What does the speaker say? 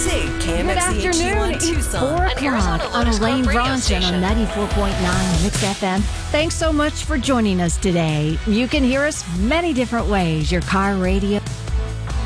Good afternoon. It's 4 o'clock on Elaine Bronson on 94.9 Mix FM. Thanks so much for joining us today. You can hear us many different ways. Your car radio,